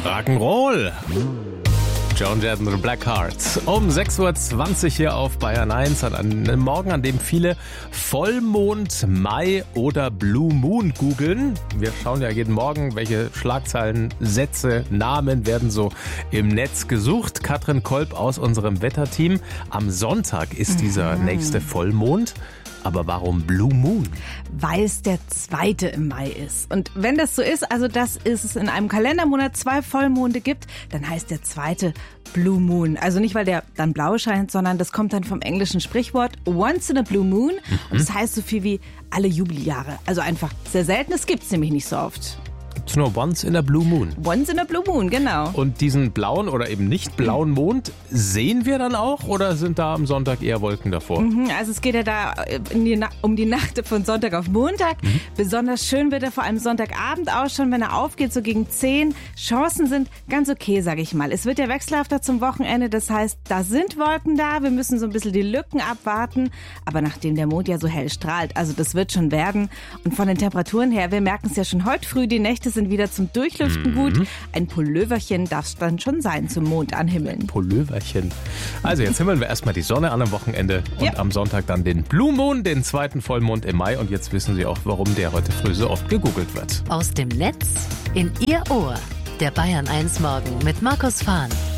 Rock'n'Roll. Joan Jett und the Black Hearts. Um 6.20 Uhr hier auf Bayern 1 an einem Morgen, an dem viele Vollmond, Mai oder Blue Moon googeln. Wir schauen ja jeden Morgen, welche Schlagzeilen, Sätze, Namen werden so im Netz gesucht. Katrin Kolb aus unserem Wetterteam. Am Sonntag ist dieser nächste Vollmond. Aber warum Blue Moon? Weil es der 2. im Mai ist. Und wenn das so ist, also dass es in einem Kalendermonat 2 Vollmonde gibt, dann heißt der 2. Blue Moon. Also nicht, weil der dann blau scheint, sondern das kommt dann vom englischen Sprichwort Once in a Blue Moon. Und das heißt so viel wie alle Jubeljahre. Also einfach sehr selten, das gibt's nämlich nicht so oft. Gibt's nur Once in a Blue Moon. Once in a Blue Moon, genau. Und diesen blauen oder eben nicht blauen Mond sehen wir dann auch oder sind da am Sonntag eher Wolken davor? Also es geht ja da um die Nacht von Sonntag auf Montag. Besonders schön wird er vor allem Sonntagabend ausschauen, wenn er aufgeht, so gegen 10. Chancen sind ganz okay, sage ich mal. Es wird ja wechselhafter zum Wochenende, das heißt, da sind Wolken da. Wir müssen so ein bisschen die Lücken abwarten. Aber nachdem der Mond ja so hell strahlt, also das wird schon werden. Und von den Temperaturen her, wir merken es ja schon heute früh, die Nächte sind wieder zum Durchlüften gut. Ein Pulloverchen darf es dann schon sein zum Mond anhimmeln. Pulloverchen. Also jetzt himmeln wir erstmal die Sonne an am Wochenende und am Sonntag dann den Blue Moon, den 2. Vollmond im Mai. Und jetzt wissen Sie auch, warum der heute früh so oft gegoogelt wird. Aus dem Netz in Ihr Ohr. Der Bayern 1 Morgen mit Markus Fahn.